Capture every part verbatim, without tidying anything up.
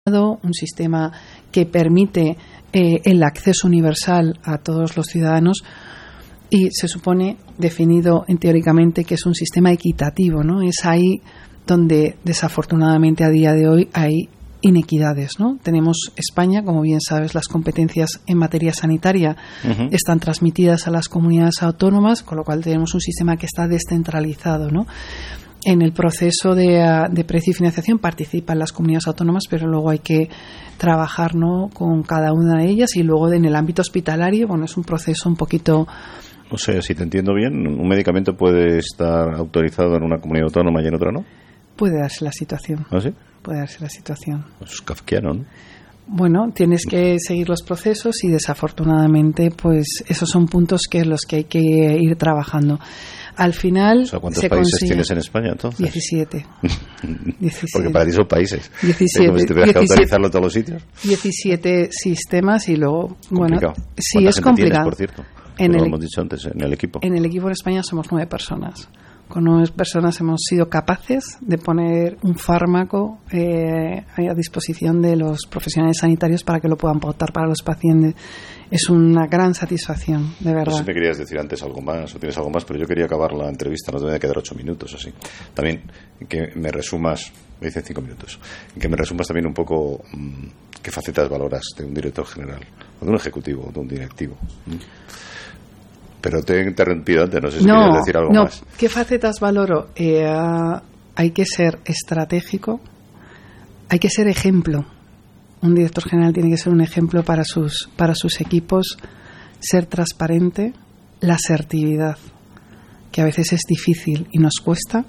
un sistema que permite eh, el acceso universal a todos los ciudadanos y se supone definido en, teóricamente que es un sistema equitativo, ¿no? Es ahí donde desafortunadamente a día de hoy hay inequidades, ¿no? Tenemos España, como bien sabes, las competencias en materia sanitaria uh-huh. están transmitidas a las comunidades autónomas, con lo cual tenemos un sistema que está descentralizado, ¿no? En el proceso de, de precio y financiación participan las comunidades autónomas, pero luego hay que trabajar, ¿no?, con cada una de ellas, y luego en el ámbito hospitalario, bueno, es un proceso un poquito... O sea, si te entiendo bien, ¿un medicamento puede estar autorizado en una comunidad autónoma y en otra no? Puede darse la situación. ¿Ah, sí? Puede darse la situación. Pues es kafkiano, ¿no? Bueno, tienes que seguir los procesos y desafortunadamente, pues esos son puntos que los que hay que ir trabajando. Al final, o sea, ¿cuántos se países consigue... tienes en España, entonces? diecisiete. diecisiete. Porque para ti son países. diecisiete. Como si tuvieras que autorizarlo en todos los sitios. diecisiete sistemas y luego, complicado. Bueno, sí, es complicado. Tienes, por cierto? En Como el, lo hemos dicho antes, en el equipo. En el equipo en España somos nueve personas. Con nueve personas hemos sido capaces de poner un fármaco eh, a disposición de los profesionales sanitarios para que lo puedan pautar para los pacientes. Es una gran satisfacción, de verdad. No sé si me querías decir antes algo más o tienes algo más, pero yo quería acabar la entrevista, nos deben quedar ocho minutos así. También que me resumas, me dicen cinco minutos, que me resumas también un poco mmm, qué facetas valoras de un director general, o de un ejecutivo, o de un directivo. ¿Mm? Pero te he interrumpido antes, no sé si no, quieres decir algo no. más. ¿Qué facetas valoro? Eh, hay que ser estratégico, hay que ser ejemplo. Un director general tiene que ser un ejemplo para sus, para sus equipos, ser transparente, la asertividad, que a veces es difícil y nos cuesta,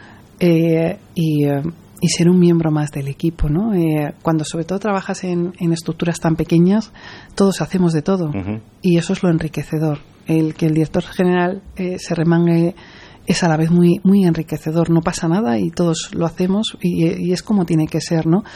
eh, y, eh, y ser un miembro más del equipo, ¿no? Eh, cuando sobre todo trabajas en, en estructuras tan pequeñas, todos hacemos de todo, uh-huh. y eso es lo enriquecedor. El que el director general eh, se remangue es a la vez muy muy enriquecedor. No pasa nada y todos lo hacemos y, y es como tiene que ser, ¿no?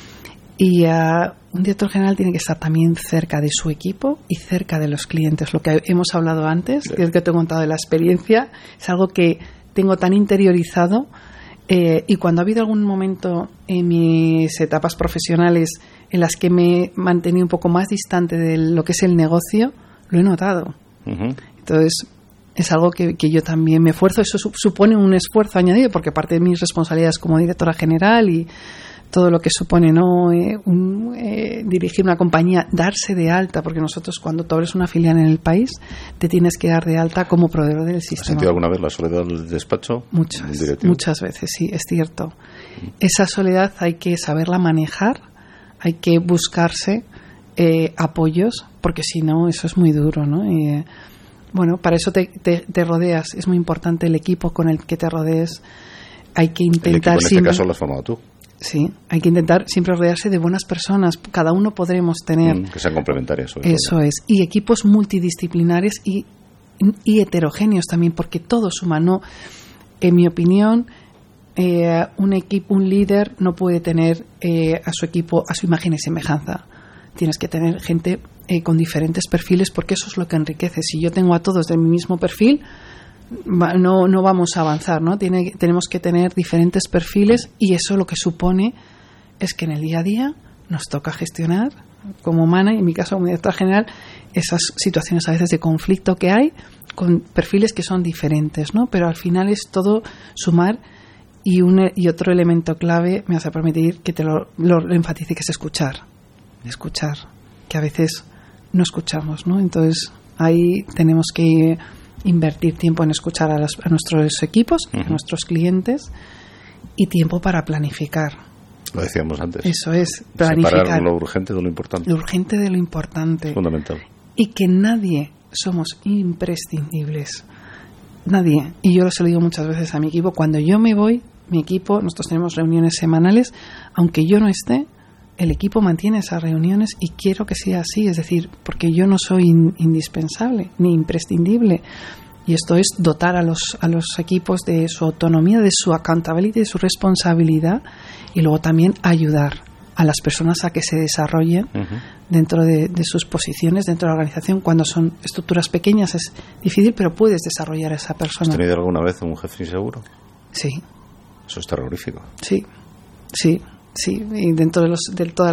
Y uh, un director general tiene que estar también cerca de su equipo y cerca de los clientes. Lo que hemos hablado antes, que es que te he contado de la experiencia, es algo que tengo tan interiorizado, eh, y cuando ha habido algún momento en mis etapas profesionales en las que me he mantenido un poco más distante de lo que es el negocio, lo he notado. Uh-huh. Entonces es algo que, que yo también me esfuerzo. Eso supone un esfuerzo añadido porque parte de mis responsabilidades como directora general y todo lo que supone, ¿no? Eh, un, eh, dirigir una compañía, darse de alta, porque nosotros cuando tú abres una filial en el país te tienes que dar de alta como proveedor del sistema. ¿Has sentido alguna vez la soledad del despacho? Muchas, muchas veces, sí, es cierto. Uh-huh. Esa soledad hay que saberla manejar, hay que buscarse Eh, apoyos, porque si no eso es muy duro, ¿no? Y, eh, bueno, para eso te, te, te rodeas, es muy importante el equipo con el que te rodees. Hay que intentar el equipo en siempre, este caso lo has formado tú. Sí, hay que intentar siempre rodearse de buenas personas. Cada uno podremos tener mm, que sean complementarias. Eso todo. Es, y equipos multidisciplinares y, y heterogéneos también, porque todo suma, ¿no? En mi opinión, eh, un equipo, un líder no puede tener eh, a su equipo a su imagen y semejanza. Tienes que tener gente eh, con diferentes perfiles, porque eso es lo que enriquece. Si yo tengo a todos de mi mismo perfil, va, no, no vamos a avanzar, ¿no? Tiene, tenemos que tener diferentes perfiles, y eso lo que supone es que en el día a día nos toca gestionar como humana, y en mi caso como directora general, esas situaciones a veces de conflicto que hay con perfiles que son diferentes, ¿no? Pero al final es todo sumar. Y, un, y otro elemento clave, me vas a permitir que te lo, lo, lo enfatice, que es escuchar. escuchar, que a veces no escuchamos, ¿no? Entonces ahí tenemos que invertir tiempo en escuchar a, los, a nuestros equipos, uh-huh. a nuestros clientes, y tiempo para planificar. Lo decíamos antes. Eso es, planificar. Separar lo urgente de lo importante. Lo urgente de lo importante. Es fundamental. Y que nadie somos imprescindibles. Nadie. Y yo se lo digo muchas veces a mi equipo. Cuando yo me voy, mi equipo, nosotros tenemos reuniones semanales, aunque yo no esté, el equipo mantiene esas reuniones y quiero que sea así, es decir, porque yo no soy in, indispensable ni imprescindible, y esto es dotar a los a los equipos de su autonomía, de su accountability, de su responsabilidad, y luego también ayudar a las personas a que se desarrollen uh-huh. dentro de, de sus posiciones dentro de la organización. Cuando son estructuras pequeñas es difícil, pero puedes desarrollar a esa persona. ¿Has tenido alguna vez un jefe inseguro? Sí. Eso es terrorífico. Sí, sí. Sí, y dentro de, los, de toda